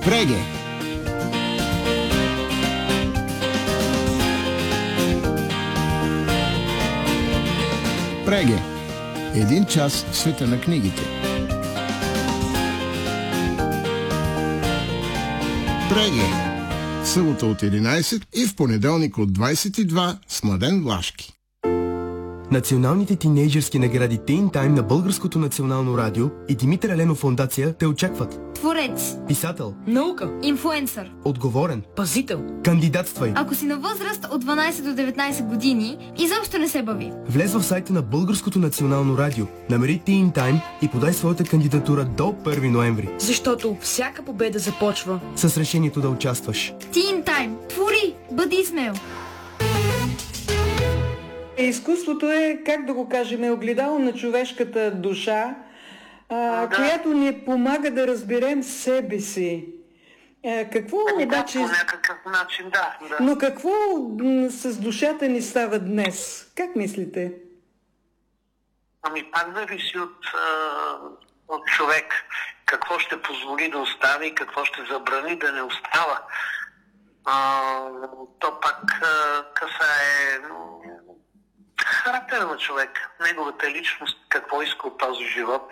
Преге! Преге! Един час в света на книгите. Преге! Събота от 11 и в понеделник от 22 с Младен Влашки. Националните тинейджърски награди Teen Time на Българското национално радио и Димитър Еленов фондация те очакват. Творец, писател, наука, инфлуенсър, отговорен, пазител. Кандидатствай. Ако си на възраст от 12 до 19 години, изобщо не се бави. Влез в сайта на Българското национално радио, намери Teen Time и подай своята кандидатура до 1 ноември. Защото всяка победа започва с решението да участваш. Teen Time. Твори! Бъди смел! Изкуството е, как да го кажем, огледало на човешката душа, която ни помага да разберем себе си. Какво обаче... по някакъв начин, да. Но какво с душата ни става днес? Как мислите? Пак зависи от човек. Какво ще позволи да остави и какво ще забрани да не остава. То пак касае характера на човек, неговата личност, какво иска от този живот,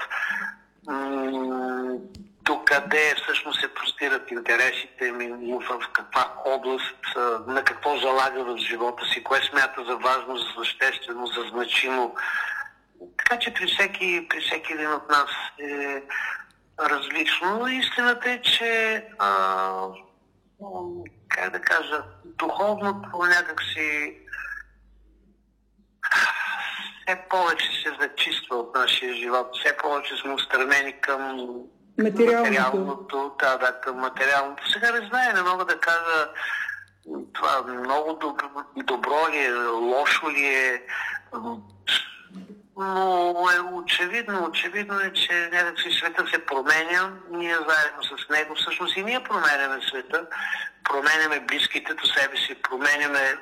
докъде всъщност се простират интересите ми, в каква област, на какво залага в живота си, кое смята за важно, за съществено, за значимо. Така че при всеки един от нас е различно, но истината е, че как да кажа, духовното някакси все повече се зачиства от нашия живот, все повече сме устремени към материалното. Към материалното. Сега не знае, не мога да кажа това много добро ли е, лошо ли е, но е очевидно е, че някакси света се променя, ние заедно с него, всъщност и ние променяме света, променяме близките до себе си, променяме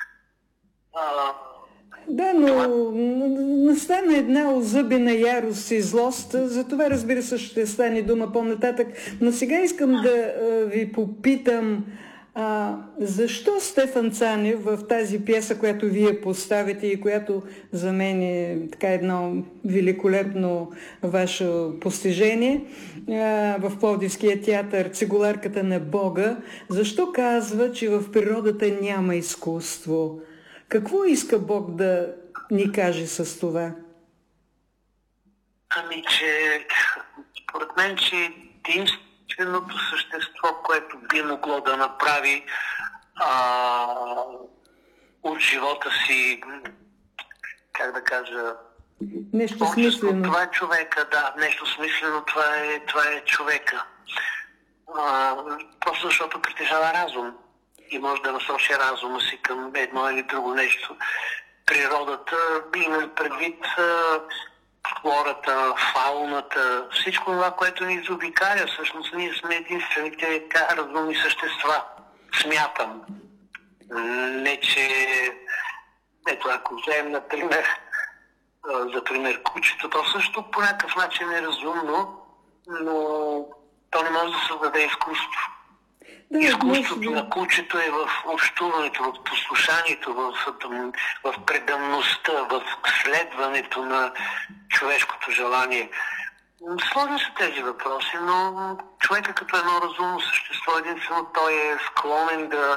да, но настана една озъбена ярост и злост, за това разбира се ще стане дума по-нататък. Но сега искам да ви попитам, защо Стефан Цанев в тази пиеса, която вие поставите и която за мен е така едно великолепно ваше постижение в Пловдивския театър "Цигуларката на Бога", защо казва, че в природата няма изкуство? Какво иска Бог да ни каже с това? Че според мен, че единственото същество, което би могло да направи от живота си, как да кажа, нещо смислено. Това е човека, да, нещо смислено, това е човека. Просто защото притежава разум и може да насочи разума си към едно или друго нещо. Природата, имам предвид флората, фауната, всичко това, което ни заобикаля. Всъщност ние сме единствените разумни същества. Смятам. Не, че... Ето, ако вземем, например, за пример кучето, то също по някакъв начин е разумно, но то не може да създаде изкуство. Да, изкуството на кучето е в общуването, в послушанието, в преданността, в следването на човешкото желание. Сложни са тези въпроси, но човека като едно разумно същество, единствено той е склонен да